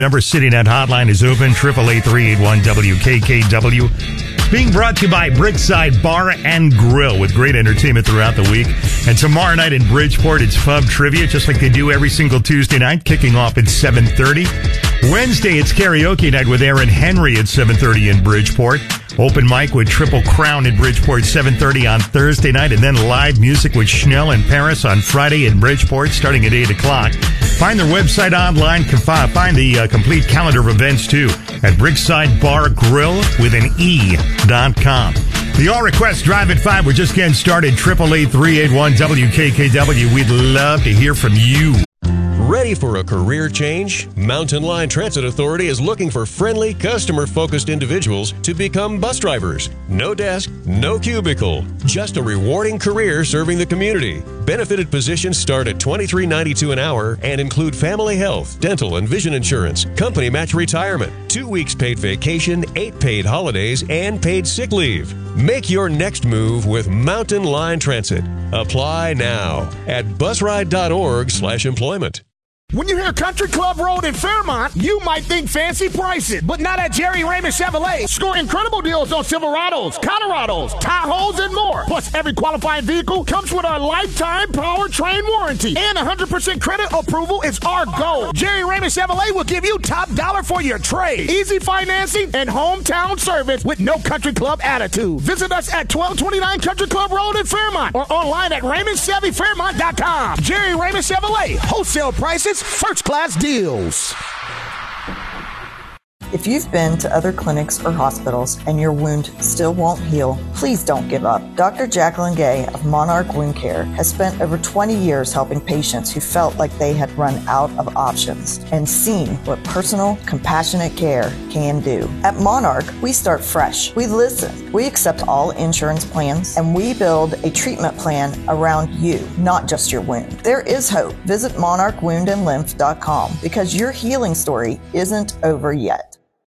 Number CityNet hotline is open, 888-381-WKKW. Being brought to you by Brickside Bar and Grill with great entertainment throughout the week. And tomorrow night in Bridgeport, it's Pub Trivia, just like they do every single Tuesday night, kicking off at 7:30. Wednesday, it's karaoke night with Aaron Henry at 7:30 in Bridgeport. Open mic with Triple Crown in Bridgeport, 7:30 on Thursday night. And then live music with Schnell and Paris on Friday in Bridgeport, starting at 8 o'clock. Find their website online. Find the complete calendar of events, too, at Brickside Bar Grill with an E.com. The All Request Drive at 5. We're just getting started. 888-381-WKKW. We'd love to hear from you. Ready for a career change? Mountain Line Transit Authority is looking for friendly, customer-focused individuals to become bus drivers. No desk, no cubicle, just a rewarding career serving the community. Benefited positions start at $23.92 an hour and include family health, dental, and vision insurance, company match retirement, 2 weeks paid vacation, 8 paid holidays, and paid sick leave. Make your next move with Mountain Line Transit. Apply now at busride.org/employment. When you hear Country Club Road in Fairmont, you might think fancy prices, but not at Jerry Raymond Chevrolet. Score incredible deals on Silverados, Colorados, Tahoes, and more. Plus, every qualifying vehicle comes with our lifetime powertrain warranty, and 100% credit approval is our goal. Jerry Raymond Chevrolet will give you top dollar for your trade, easy financing, and hometown service with no Country Club attitude. Visit us at 1229 Country Club Road in Fairmont or online at RaymondChevyFairmont.com. Jerry Raymond Chevrolet, wholesale prices, first-class deals. If you've been to other clinics or hospitals and your wound still won't heal, please don't give up. Dr. Jacqueline Gay of Monarch Wound Care has spent over 20 years helping patients who felt like they had run out of options and seen what personal, compassionate care can do. At Monarch, we start fresh. We listen. We accept all insurance plans, and we build a treatment plan around you, not just your wound. There is hope. Visit monarchwoundandlymph.com because your healing story isn't over yet.